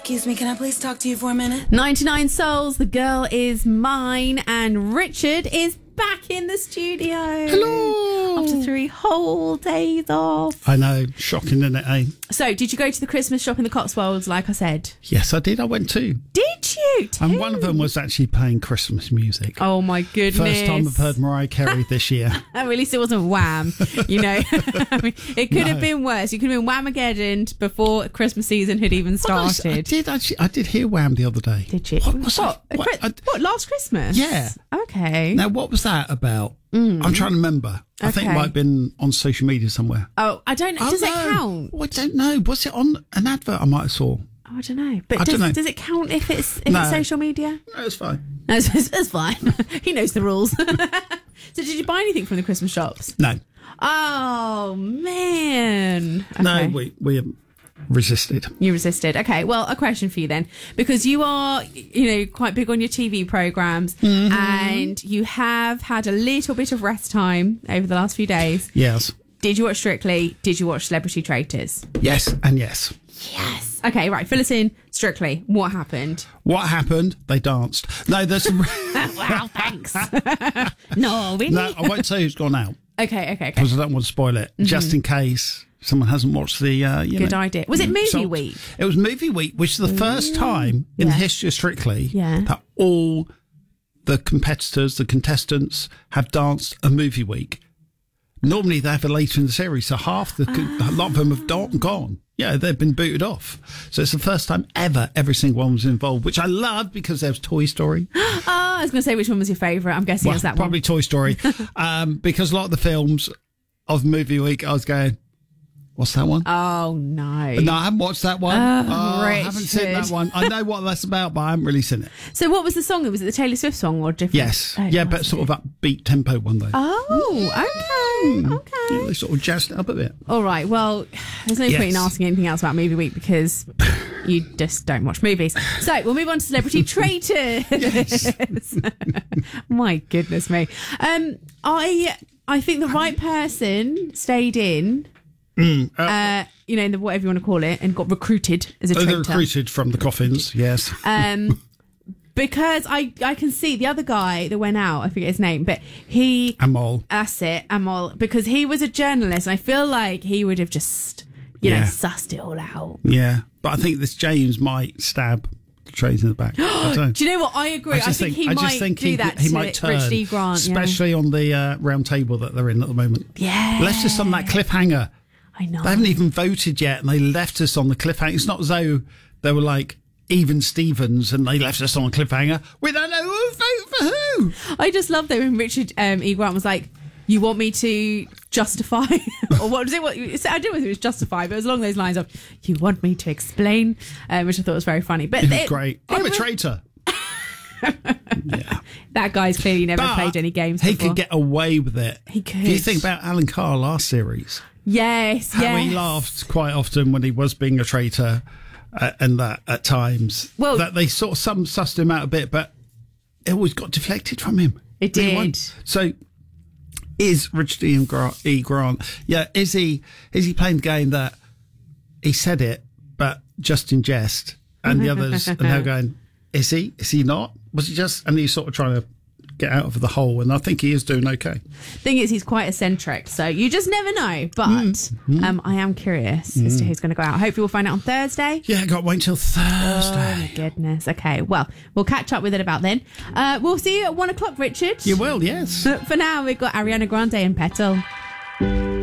Excuse me, can I please talk to you for a minute? 99 Souls, The Girl Is Mine, and Richard is back in the studio. Hello. After 3 whole days off. I know, shocking, isn't it, eh? So, did you go to the Christmas shop in the Cotswolds, like I said? Yes, I did. I went too. Did you? And one of them was actually playing Christmas music. Oh my goodness. First time I've heard Mariah Carey this year. At least it wasn't Wham, you know. I mean, it could have been worse. You could have been Whamageddon before Christmas season had even started. I did hear Wham the other day. Did you? What, last Christmas? Yeah. Okay. Now, what was that about? I'm trying to remember. I think it might have been on social media somewhere. Oh, I don't know. Does it count? Oh, I don't know. Was it on an advert I might have saw? Oh, I don't know. But don't know. Does it count if it's social media? No, it's fine. No, it's fine. He knows the rules. So did you buy anything from the Christmas shops? No. Oh, man. Okay. No, we resisted. You resisted. Okay, well, a question for you then. Because you are, quite big on your TV programmes and you have had a little bit of rest time over the last few days. Yes. Did you watch Strictly? Did you watch Celebrity Traitors? Yes and yes. Yes. Okay, right. Fill us in. Strictly. What happened? What happened? They danced. No, there's some... Wow, thanks. No, really? No, I won't say who's gone out. Okay. Because I don't want to spoil it. Just in case someone hasn't watched the... Good idea. Was it movie week? It was movie week, which is the first time in the history of Strictly that all the competitors, the contestants, have danced a movie week. Normally they have it later in the series, so a lot of them have gone. Yeah, they've been booted off. So it's the first time ever every single one was involved, which I loved because there was Toy Story. I was going to say, which one was your favourite? I'm guessing it was that one. Probably Toy Story. Because a lot of the films of movie week, I was going, what's that one? Oh, no. No, I haven't watched that one. I haven't Richard. seen that one. I know what that's about, but I haven't really seen it. So what was the song? Was it the Taylor Swift song or different? Yes. But sort of upbeat tempo one though. Oh, okay. Yeah, they sort of jazzed it up a bit. All right. Well, there's no point in asking anything else about movie week because you just don't watch movies. So we'll move on to Celebrity Traitors. My goodness me. I think the right person stayed in. In the whatever you want to call it, and got recruited as a traitor. They recruited from the coffins, yes. Because I can see the other guy that went out, I forget his name, but he... Amol. That's it, Amol. Because he was a journalist, and I feel like he would have just, sussed it all out. Yeah, but I think this James might stab the trains in the back. I don't know. Do you know what? I agree. I think he might do that he to might turn, Richard E. Grant. especially on the round table that they're in at the moment. Yeah. Left us on that cliffhanger. I know. They haven't even voted yet, and they left us on the cliffhanger. It's not as though they were like even Stevens and they left us on a cliffhanger. We don't know who vote for who. I just love that when Richard E. Grant was like, you want me to justify, or what was it? I don't know if it was justify, but it was along those lines of, you want me to explain, which I thought was very funny. But it was great. I'm a traitor. Yeah. That guy's clearly never played any games before. He could get away with it. He could. If you think about Alan Carr last series. Yes, how he laughed quite often when he was being a traitor, and that at times. Well, that they sort of some sussed him out a bit, but it always got deflected from him. It did. So is Richard E. Grant? Yeah, is he playing the game that he said it, but just in jest, and the others are now going, is he? Is he not? Was he just? And he's sort of trying to get out of the hole, and I think he is doing okay. Thing is, he's quite eccentric, so you just never know. But I am curious as to who's going to go out. Hopefully we'll find out on Thursday. Yeah, I got to wait until Thursday. Oh my goodness. Okay, well, we'll catch up with it about then. We'll see you at 1:00, Richard. You will, yes. For now, we've got Ariana Grande and Petal.